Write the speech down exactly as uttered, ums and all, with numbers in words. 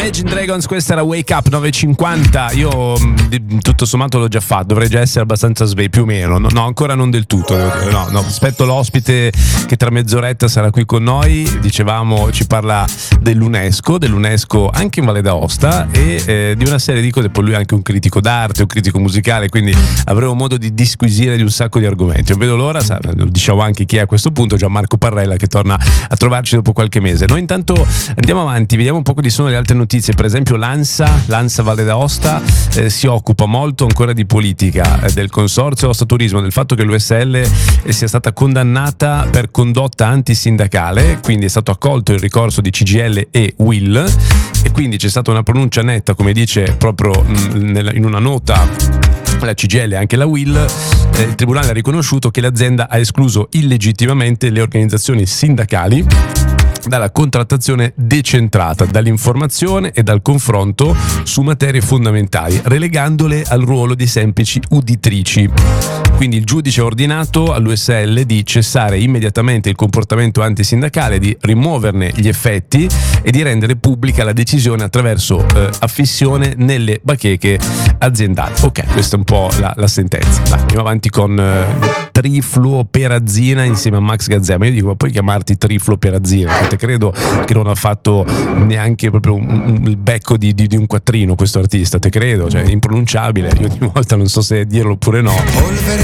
Imagine Dragons, questa era Wake Up nove e cinquanta. Io tutto sommato l'ho già fatto, dovrei già essere abbastanza sveglio, più o meno. No, no, ancora non del tutto, devo dire. No, no, aspetto l'ospite che tra mezz'oretta sarà qui con noi. Dicevamo, ci parla dell'UNESCO, dell'UNESCO anche in Valle d'Aosta e eh, di una serie di cose. Poi lui è anche un critico d'arte, un critico musicale, quindi avremo modo di disquisire di un sacco di argomenti. Non vedo l'ora, sa, lo diciamo anche chi è a questo punto, Gianmarco Parrella, che torna a trovarci dopo qualche mese. Noi intanto andiamo avanti, vediamo un po' quali sono le altre notizie. Per esempio l'ANSA, l'ANSA Valle d'Aosta eh, si occupa molto ancora di politica, eh, del consorzio Aosta Turismo, del fatto che l'U S L eh, sia stata condannata per condotta antisindacale, quindi è stato accolto il ricorso di C G I L e U I L e quindi c'è stata una pronuncia netta, come dice proprio mh, in una nota la C G I L e anche la U I L. Eh, il tribunale ha riconosciuto che l'azienda ha escluso illegittimamente le organizzazioni sindacali dalla contrattazione decentrata, dall'informazione e dal confronto su materie fondamentali, relegandole al ruolo di semplici uditrici. Quindi il giudice ha ordinato all'U S L di cessare immediatamente il comportamento antisindacale, di rimuoverne gli effetti e di rendere pubblica la decisione attraverso eh, affissione nelle bacheche aziendali. Ok, questa è un po' la, la sentenza. Dai, andiamo avanti con eh, trifluoperazina insieme a Max Gazzè. Ma io dico, ma puoi chiamarti trifluoperazina? Credo che non ha fatto neanche proprio un, un, il becco di, di, di un quattrino questo artista, te credo, cioè è impronunciabile. Io di volta non so se dirlo oppure no.